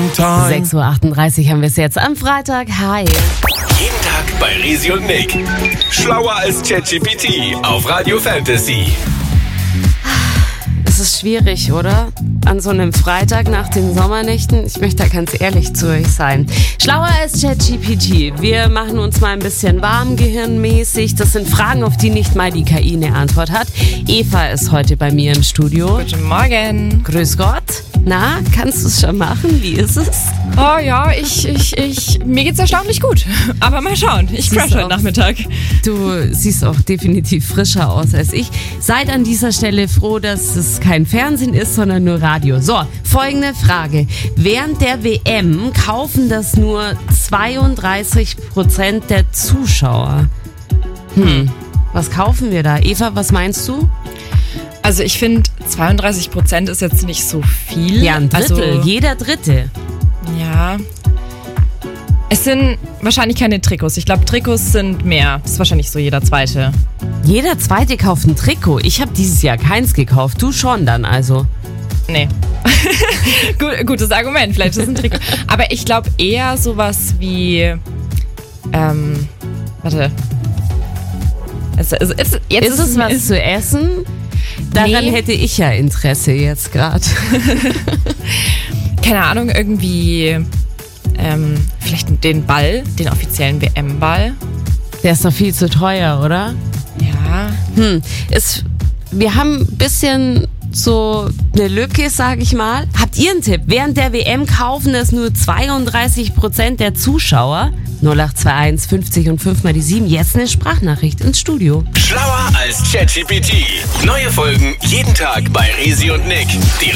time. 6.38 Uhr haben wir es jetzt am Freitag. Hi. Jeden Tag bei Risi und Nick. Schlauer als ChatGPT auf Radio Fantasy. Es ist schwierig, oder? An so einem Freitag nach den Sommernächten. Ich möchte da ganz ehrlich zu euch sein. Schlauer als ChatGPT. Wir machen uns mal ein bisschen warm gehirnmäßig. Das sind Fragen, auf die nicht mal die KI eine Antwort hat. Eva ist heute bei mir im Studio. Guten Morgen. Grüß Gott. Na, kannst du es schon machen? Wie ist es? Oh ja, mir geht's erstaunlich gut. Aber mal schauen, ich crash heute Nachmittag. Du siehst auch definitiv frischer aus als ich. Seid an dieser Stelle froh, dass es kein Fernsehen ist, sondern nur Radio. So, folgende Frage. Während der WM kaufen das nur 32% der Zuschauer. Was kaufen wir da? Eva, was meinst du? Also ich finde, 32% ist jetzt nicht so viel. Ja, ein Drittel, also, jeder Dritte. Ja. Es sind wahrscheinlich keine Trikots. Ich glaube, Trikots sind mehr. Das ist wahrscheinlich so jeder Zweite. Jeder Zweite kauft ein Trikot. Ich habe dieses Jahr keins gekauft. Du schon dann also. Nee. Gutes Argument, vielleicht ist es ein Trikot. Aber ich glaube eher sowas wie, warte. Ist es was zu essen? Daran hätte ich ja Interesse jetzt gerade. Keine Ahnung, irgendwie vielleicht den Ball, den offiziellen WM-Ball. Der ist doch viel zu teuer, oder? Ja. Wir haben ein bisschen so eine Lücke, sag ich mal. Habt ihr einen Tipp? Während der WM kaufen das nur 32% der Zuschauer. 0821 50 und 5 mal die 7. Jetzt eine Sprachnachricht ins Studio. Schlauer als ChatGPT. Neue Folgen jeden Tag bei Risi und Nick. Die